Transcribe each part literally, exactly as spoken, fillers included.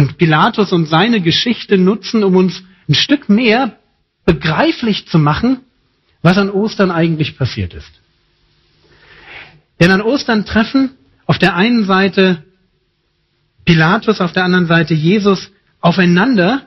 und Pilatus und seine Geschichte nutzen, um uns ein Stück mehr begreiflich zu machen, was an Ostern eigentlich passiert ist. Denn an Ostern treffen auf der einen Seite Pilatus, auf der anderen Seite Jesus aufeinander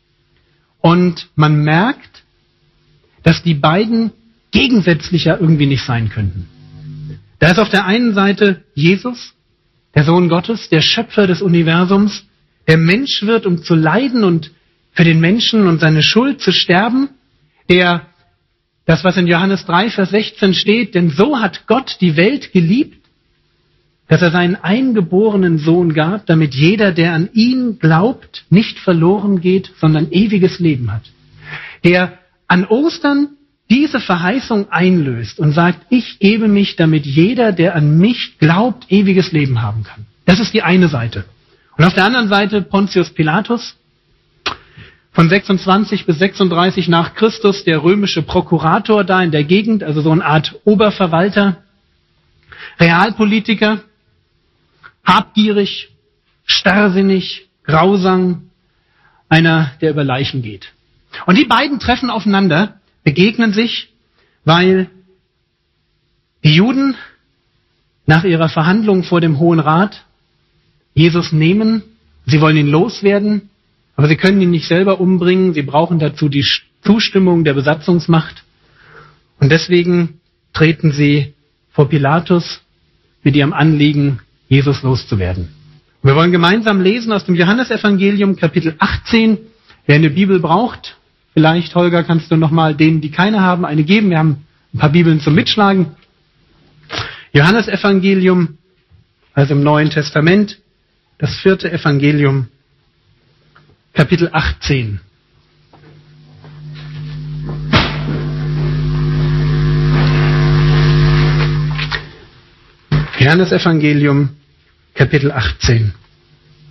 und man merkt, dass die beiden gegensätzlicher irgendwie nicht sein könnten. Da ist auf der einen Seite Jesus, der Sohn Gottes, der Schöpfer des Universums, der Mensch wird, um zu leiden und für den Menschen und seine Schuld zu sterben, der, das was in Johannes drei, Vers sechzehn steht, denn so hat Gott die Welt geliebt, dass er seinen eingeborenen Sohn gab, damit jeder, der an ihn glaubt, nicht verloren geht, sondern ewiges Leben hat. Der an Ostern diese Verheißung einlöst und sagt, ich gebe mich, damit jeder, der an mich glaubt, ewiges Leben haben kann. Das ist die eine Seite. Und auf der anderen Seite Pontius Pilatus, von sechsundzwanzig bis sechsunddreißig nach Christus, der römische Prokurator da in der Gegend, also so eine Art Oberverwalter, Realpolitiker, habgierig, starrsinnig, grausam, einer, der über Leichen geht. Und die beiden treffen aufeinander, begegnen sich, weil die Juden nach ihrer Verhandlung vor dem Hohen Rat Jesus nehmen, sie wollen ihn loswerden, aber sie können ihn nicht selber umbringen, sie brauchen dazu die Zustimmung der Besatzungsmacht. Und deswegen treten sie vor Pilatus mit ihrem Anliegen, Jesus loszuwerden. Wir wollen gemeinsam lesen aus dem Johannesevangelium, Kapitel achtzehn. Wer eine Bibel braucht, vielleicht, Holger, kannst du nochmal denen, die keine haben, eine geben. Wir haben ein paar Bibeln zum Mitschlagen. Johannesevangelium, also im Neuen Testament, das vierte Evangelium, Kapitel achtzehn. Johannesevangelium, Kapitel achtzehn.